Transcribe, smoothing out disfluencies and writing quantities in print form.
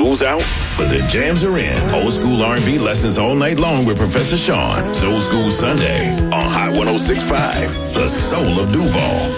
School's out, but the jams are in. Old school R&B lessons all night long with Professor Sean. Soul School Sunday on Hot 106.5, the soul of Duval.